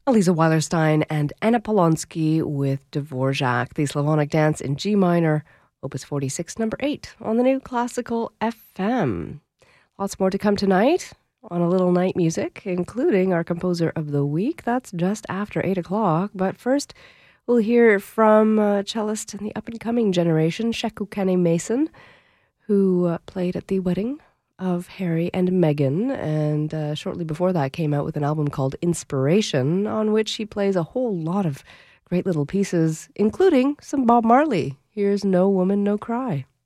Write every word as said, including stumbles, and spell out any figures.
Eliza Weilerstein and Anna Polonsky with Dvorak, the Slavonic Dance in G minor, Opus forty-six, number eight, on the New Classical F M. Lots more to come tonight on A Little Night Music, including our composer of the week. That's just after eight o'clock. But first, we'll hear from uh, cellist in the up-and-coming generation, Sheku Kene Mason, who uh, played at the wedding of Harry and Meghan, and uh, shortly before that came out with an album called Inspiration, on which he plays a whole lot of great little pieces, including some Bob Marley. Here's No Woman, No Cry.